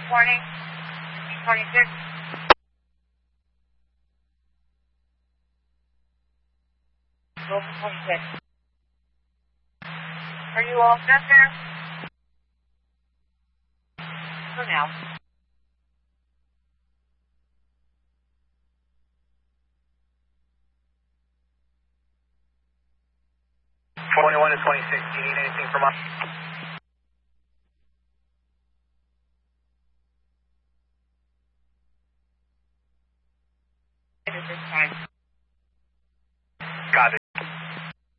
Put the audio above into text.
Warning, 26. Local 26. Are you all set there? For now. 21 to 26, do you need anything from us? At this time.